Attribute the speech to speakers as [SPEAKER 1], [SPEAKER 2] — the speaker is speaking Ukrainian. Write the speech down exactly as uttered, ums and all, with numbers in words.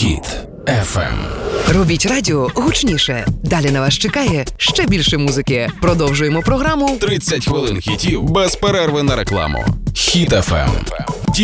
[SPEAKER 1] Хіт еф ем.
[SPEAKER 2] Робіть радіо гучніше. Далі на вас чекає ще більше музики. Продовжуємо програму.
[SPEAKER 1] тридцять хвилин хітів без перерви на рекламу. Хіт еф ем.